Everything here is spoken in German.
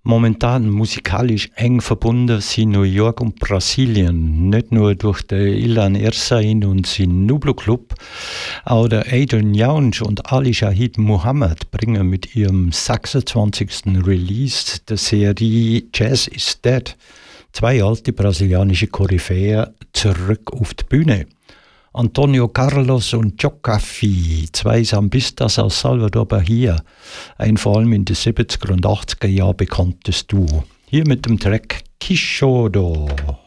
Momentan musikalisch eng verbunden sind New York und Brasilien, nicht nur durch den Ilan Ersain und seinen Nublu Club, auch der Adrian Younge und Ali Shahid Muhammad bringen mit ihrem 26. Release der Serie Jazz is Dead 2 alte brasilianische Koryphäen zurück auf die Bühne. Antonio Carlos und Jocafi, 2 Sambistas aus Salvador Bahia, ein vor allem in den 70er und 80er Jahren bekanntes Duo. Hier mit dem Track Quixodo.